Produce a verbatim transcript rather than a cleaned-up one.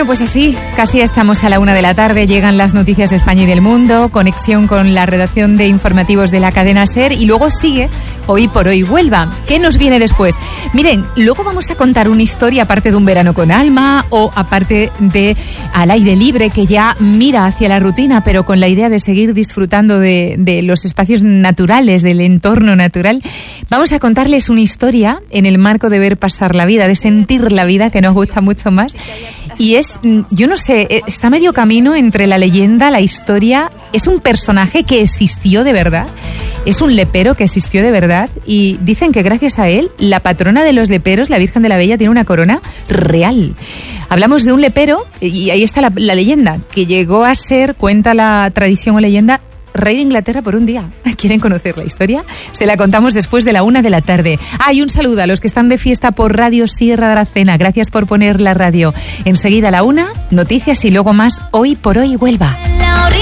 Bueno, pues así, casi estamos a la una de la tarde, llegan las noticias de España y del mundo, conexión con la redacción de informativos de la cadena SER y luego sigue Hoy por Hoy Huelva. ¿Qué nos viene después? Miren, luego vamos a contar una historia aparte de Un verano con alma o aparte de Al aire libre, que ya mira hacia la rutina, pero con la idea de seguir disfrutando de, de los espacios naturales, del entorno natural. Vamos a contarles una historia en el marco de ver pasar la vida, de sentir la vida, que nos gusta mucho más. Y es, yo no sé, está medio camino entre la leyenda, la historia. Es un personaje que existió de verdad. Es un lepero que existió de verdad. Y dicen que gracias a él, la patrona de los leperos, la Virgen de la Bella, tiene una corona real. Hablamos de un lepero, y ahí está la, la leyenda, que llegó a ser, cuenta la tradición o leyenda, rey de Inglaterra por un día. ¿Quieren conocer la historia? Se la contamos después de la una de la tarde. Ah, y un saludo a los que están de fiesta por Radio Sierra de Aracena. Gracias por poner la radio. Enseguida a la una, noticias y luego más Hoy por Hoy Huelva.